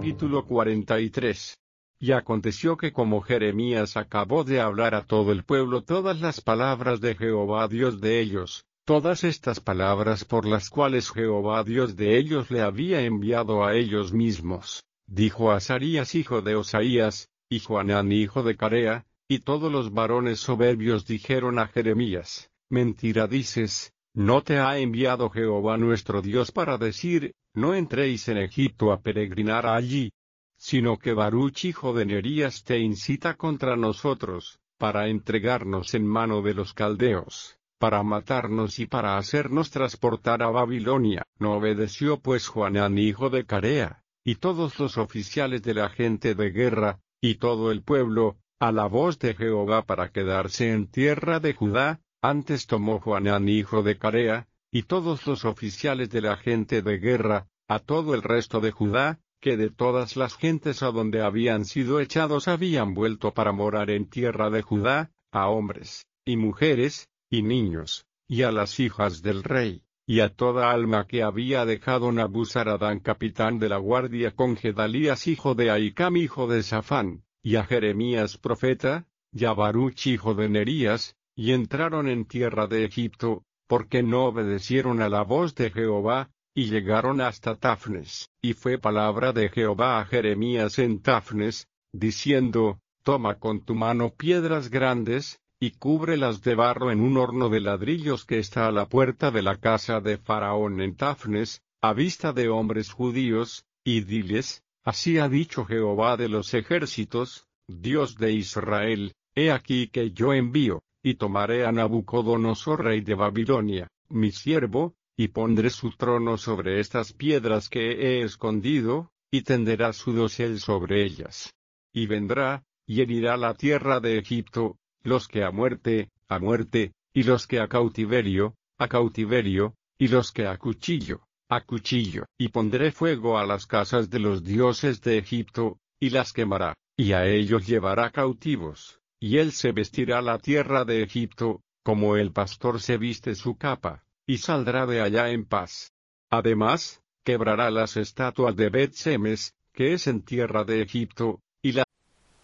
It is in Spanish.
Capítulo 43. Y aconteció que como Jeremías acabó de hablar a todo el pueblo todas las palabras de Jehová Dios de ellos, todas estas palabras por las cuales Jehová Dios de ellos le había enviado a ellos mismos, dijo Azarías hijo de Osaías, y Johanán hijo de Carea, y todos los varones soberbios dijeron a Jeremías: mentira dices, ¿no te ha enviado Jehová nuestro Dios para decir, no entréis en Egipto a peregrinar allí? Sino que Baruch hijo de Nerías te incita contra nosotros, para entregarnos en mano de los caldeos, para matarnos y para hacernos transportar a Babilonia. No obedeció pues Johanán hijo de Carea, y todos los oficiales de la gente de guerra, y todo el pueblo, a la voz de Jehová para quedarse en tierra de Judá. Antes tomó Johanán hijo de Carea, y todos los oficiales de la gente de guerra, a todo el resto de Judá, que de todas las gentes a donde habían sido echados habían vuelto para morar en tierra de Judá, a hombres, y mujeres, y niños, y a las hijas del rey, y a toda alma que había dejado Nabuzaradán capitán de la guardia con Gedalías hijo de Ahicam hijo de Safán, y a Jeremías profeta, y a Baruch hijo de Nerías, y entraron en tierra de Egipto, porque no obedecieron a la voz de Jehová, y llegaron hasta Tafnes. Y fue palabra de Jehová a Jeremías en Tafnes, diciendo: toma con tu mano piedras grandes, y cúbrelas de barro en un horno de ladrillos que está a la puerta de la casa de Faraón en Tafnes, a vista de hombres judíos, y diles: así ha dicho Jehová de los ejércitos, Dios de Israel, he aquí que yo envío, y tomaré a Nabucodonosor rey de Babilonia, mi siervo, y pondré su trono sobre estas piedras que he escondido, y tenderá su dosel sobre ellas. Y vendrá, y herirá la tierra de Egipto, los que a muerte, y los que a cautiverio, y los que a cuchillo, y pondré fuego a las casas de los dioses de Egipto, y las quemará, y a ellos llevará cautivos, y él se vestirá la tierra de Egipto, como el pastor se viste su capa, y saldrá de allá en paz. Además, quebrará las estatuas de Bet-Semes, que es en tierra de Egipto,